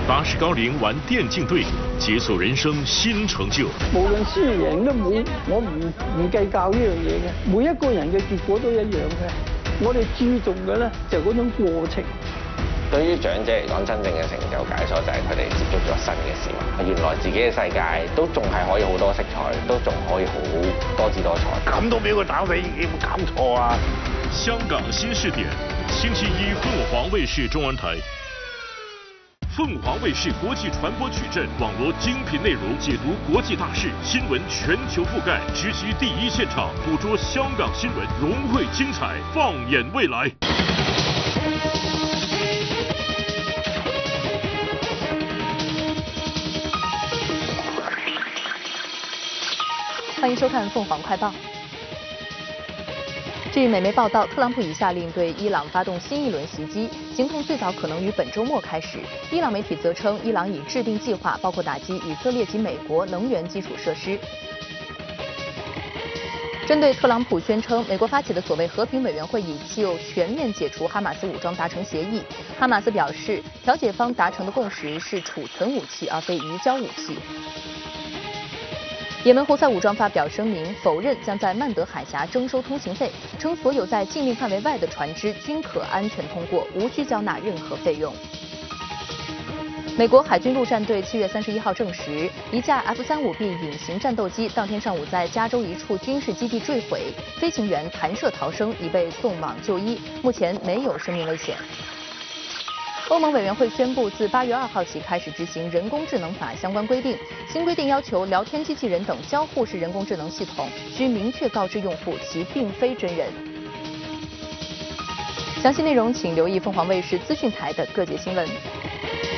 80高龄玩电竞队，解锁人生新成就。 無論輸贏都冇，我唔計較呢樣嘢嘅。每一個人嘅結果都一樣嘅。我哋注重嘅咧就嗰種過程。 對於長者嚟講，真正嘅成就解鎖就係佢哋接觸咗新嘅事物。原來自己嘅世界都仲係可以好多色彩，都仲可以好多姿多彩。 咁都俾佢打死，有冇搞錯啊？ 香港新視點，星期一鳳凰衛視中文台。鳳凰衛視國際傳播矩陣，網羅精品內容，解讀國際大事，新聞全球覆蓋，直擊第一現場，捕捉香港新聞，融匯精彩，放眼未來。 欢迎收看凤凰快报。据美媒报道，特朗普已下令对伊朗发动新一轮袭击，行动最早可能于本周末开始。伊朗媒体则称，伊朗已制定计划，包括打击以色列及美国能源基础设施。针对特朗普宣称美国发起的所谓和平委员会已就全面解除哈马斯武装达成协议，哈马斯表示，调解方达成的共识是储存武器，而非移交武器。也门胡塞武装发表声明，否认将在曼德海峡征收通行费，称所有在禁令范围外的船只均可安全通过，无需交纳任何费用。美国海军陆战队7月31号证实，一架 F-35B 隐形战斗机当天上午在加州一处军事基地坠毁，飞行员弹射逃生，已被送往就医，目前没有生命危险。欧盟委员会宣布，自8月2号起开始执行人工智能法相关规定。新规定要求聊天机器人等交互式人工智能系统需明确告知用户其并非真人。详细内容请留意凤凰卫视资讯台的各节新闻。